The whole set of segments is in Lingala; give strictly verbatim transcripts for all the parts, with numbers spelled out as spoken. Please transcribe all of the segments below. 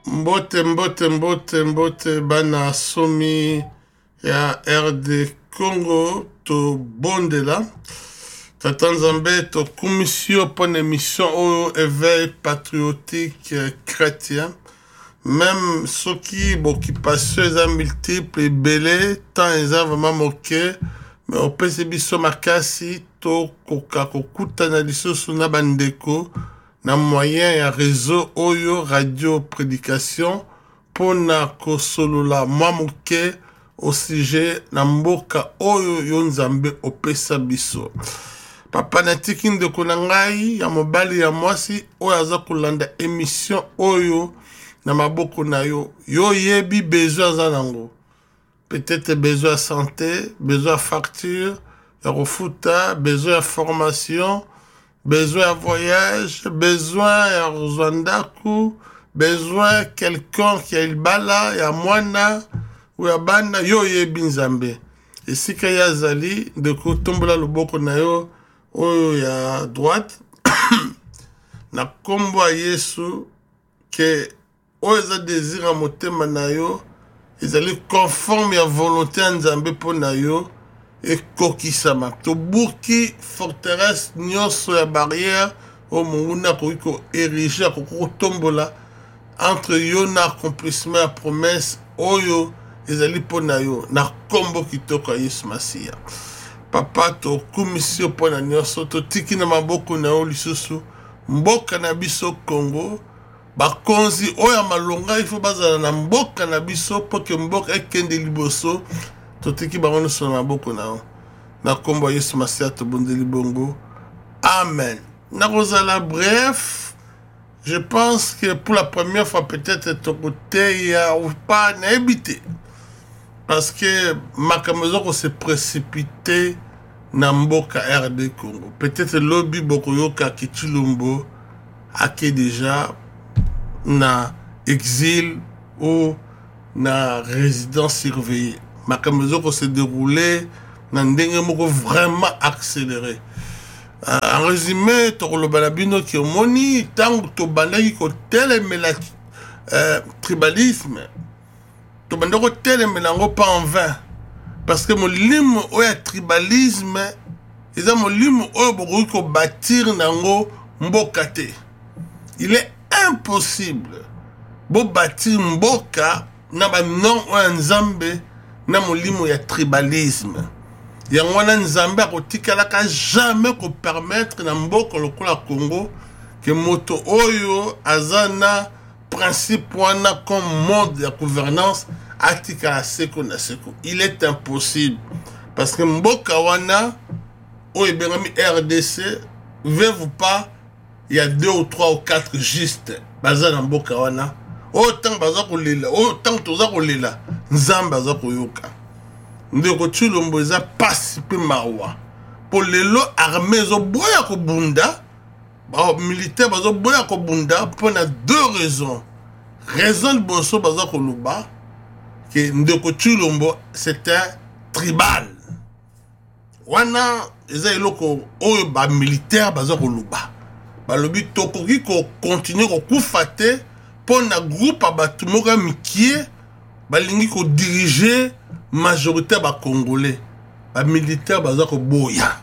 Mbote mbote mbote mbote bana somi ya R D Congo to bondela. Tata Nzambe to commission pour une émission au éveil patriotique chrétien. Même ceux qui bon qui passent les multiples et belé tant ils ont vraiment moqué mais au P C B so makasi to koka kokuta na liso suna bandeko na moyen ya réseau oyo radio prédication pour na kosolola mamuke au sujet na mboka oyo yo Nzambe opesa biso. Papa na tiki ndeko na ngai ya mobali ya mwasi oyo aza kolanda émission oyo na maboko na yo yo yebi besoin aza nango. Peut-être besoin de santé, besoin de facture, de refuta, besoin de formation, besoin de voyage, besoin de Rwanda, besoin de quelqu'un qui a le bala, ya mwana, ou ya bana, yo yebi Nzambe. Et si kaya zali, de ko tombola loboko na yo, oyo ya droite, na kombo a Yesu, ke oyo za désir a motema na yo, ils allaient conforme à la volonté de Nzambe pour nayo et kokisama. To buki forteresse nyonso ya barrière au munguna ko érigé ko tombola entre yo na accomplissement la promesse oyo ils allaient pour nayo na kombo kitoko Yesu Masia. Papa to commission pour na nyonso to tiki na maboko na yo lisusu mboka na biso Congo. Bakonzi oya malonga il faut bazala na mboka na biso pour que mboka ekende liboso totiki bango so na maboko na na kombo Yesu Masia to bondeli bongo. Amen. Na rozala bref, je pense que pour la première fois peut-être ton côté ya ou pas na habité parce que makamezo ko se précipité na mboka R D Congo. Peut-être lobby bokoyoka kitulumbo ake déjà na exil ou na résidence surveillée. Ma caméra s'est déroulée dans un moko vraiment accéléré. Euh, en résumé, tu as le balabino qui est moni, tant que tu bandai ko tel euh, tribalisme, tu bandai ko tel melango pas en vain. Parce que mon lim ou ya tribalisme, ils ont mon lim ou beaucoup ko bâtir nango mbokate. Il est impossible bo bâtir mboka na ba non o Nzambe na molimo ya tribalisme ya ngwana Nzambe akotikala ka jamais ko permettre na mboka lokola Congo que moto oyo azana principe wana comme mode de gouvernance atikala seko na seko. Il est impossible parce que mboka wana oyo bengami R D C veut pas. Il y a deux ou trois ou quatre juste baza na mboka wana autant baza kolela autant toza kolela Nzambe baza koyoka ndeko Tshilombo eza pasi pe mawa pour lelo armée zo boya ko bunda ba militaire bazo boya ko bunda pour na deux raisons. Raison de boso baza koloba que ndeko Tshilombo c'est un tribal wana eza eloko oyo ba militaire baza koloba balobi tokoki ko continuer ko kufate pour na groupe abatu moka mikie balingi ko diriger majorité ba congolais ba militaire baza ko boya.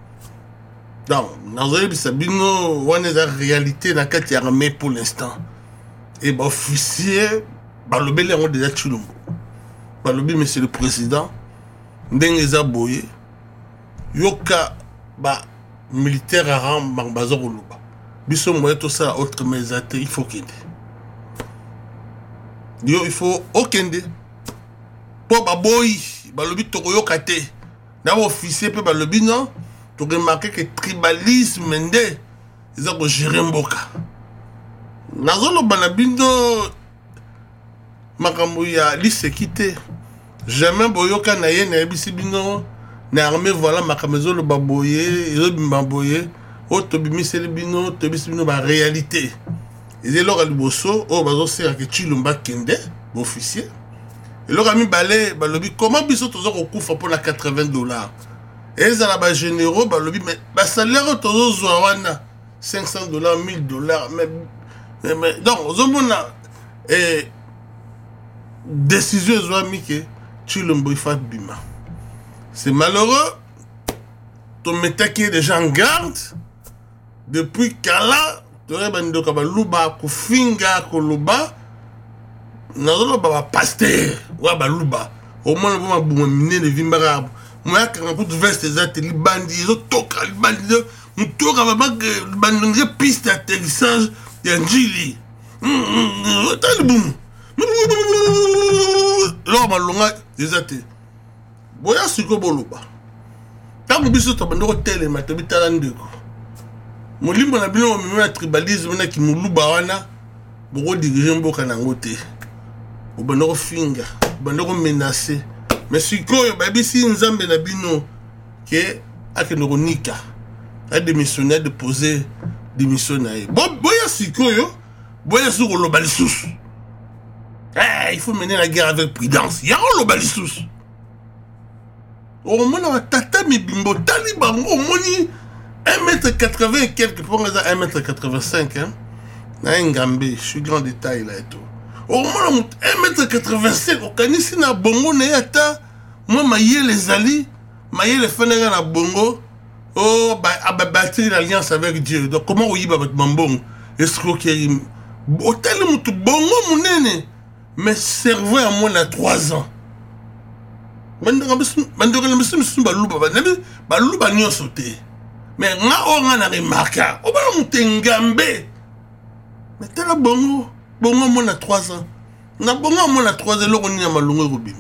Donc nazoyi bisabino wana za réalité na kati ya armée pour l'instant et ba officier balobi le on déjà Tshilombo balobi monsieur le président ndenge za boye yoka ba militaire aram baza ko luba biso moye tout ça autre mais il faut qu'il yo il faut okende po baboyi balobi tokoyoka te na officier pe balobi non to remarquer que tribalisme nde ils ont géré mboka nazolo banabindo makambo ya lisekite jamais boyoka na ye na ebisi bino na armée voilà makamezo lo baboye yo bimbaboye o tobimiseli bino tobisi bino ba réalité ils eloko liboso o bazo sera que Tshilombo kende officier eloko mi balé balobi comment biso tozo kokufa pour la quatre-vingts dollars et ça la ba généraux balobi mais ba salaire tozo zwa wana cinq cents dollars mille dollars mais mais donc ozomona et décision ezwami ke Tshilombo ifat bima. C'est malheureux. Ton métaki est déjà en garde. Depuis Kala, tu aurais bando kaba luba kufinga koluba. Nazolo baba pasteur wa ba luba. Au moins le bon mine de vimbara. Moi quand on peut veste des ateliers bandits, ils toka les bandits, on toka baba que bandit piste d'atterrissage d'Anjili. T'as le boum. Là ma longa des ateliers. Boya siko boluba. Tango biso to bando tele matabitala ndeko. Molimbo na bino meme tribalisme na ki muluba wana boko diriger mboka nango te. Obando finga, bando menacer. Mais sikoyo ba bisi nzambe na bino ke akeno nika. A démissionner de poser démission na ye. Bon boya sikoyo, boya siko lo balisusu. Eh, il faut mener la guerre avec prudence. Ya lo balisusu. Au moins, on tata mi bimbo taliban au moins un mètre quatre-vingts et quelques pour un mètre quatre-vingt-cinq hein. Na ngambé, je suis grand détail là et tout. Au moins un mètre quatre-vingt-cinq au kanisi na bongo na yata moi maye les ali, maye les fenera na bongo. Oh bah abattre l'alliance avec Dieu. Donc comment oui ba bambong escroquerie. Hôtel mutu bongo munene. Mais cerveau à moi na trois ans. Bandora bandora le monsieur monsieur baluba banabi baluba nyo sauté mais nga o nga na remarka o ba mutengambe mais tala bongo bongo mo na trois ans na bongo mo na trois ans loko ni na malungu robima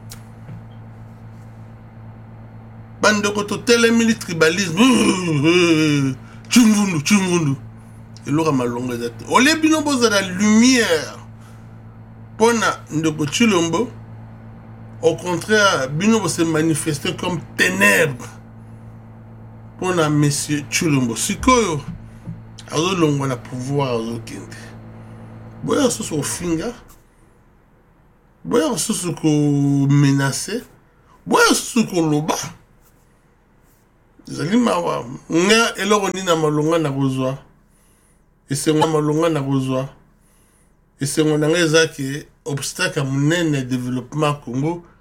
bandoko to tele mili tribalisme chungundu chungundu et loko malungu ezate o le bino boza la lumière pona ndoko Tshilombo. Au contraire, Bino va se manifester comme ténèbres pour la monsieur Tshilombo. Sikoyo, azo longo na pouvoir azo kende. Boya soso finga, boya soso ko menacer, boya soso ko loba. Zali mawa, nga eloko ni na malonga na kozwa. Esengo malonga na kozwa. Esengo na nga ezaki obstacle à mon développement Congo.